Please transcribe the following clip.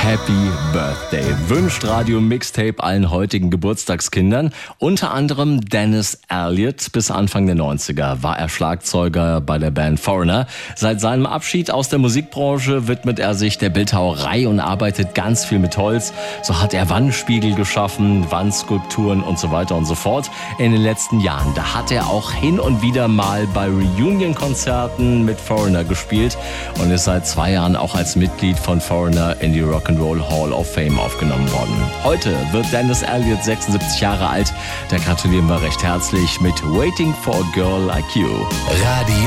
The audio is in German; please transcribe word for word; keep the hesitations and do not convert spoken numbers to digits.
Happy Birthday wünscht Radio Mixtape allen heutigen Geburtstagskindern. Unter anderem Dennis Elliott. Bis Anfang der neunziger war er Schlagzeuger bei der Band Foreigner. Seit seinem Abschied aus der Musikbranche widmet er sich der Bildhauerei und arbeitet ganz viel mit Holz. So hat er Wandspiegel geschaffen, Wandskulpturen und so weiter und so fort. In den letzten Jahren, da hat er auch hin und wieder mal bei Reunion-Konzerten mit Foreigner gespielt und ist seit zwei Jahren auch als Mitglied von Foreigner in die Rock'n'Roll Hall of Fame aufgenommen worden. Heute wird Dennis Elliott sechsundsiebzig Jahre alt. Da gratulieren wir recht herzlich mit Waiting for a Girl Like You. Radio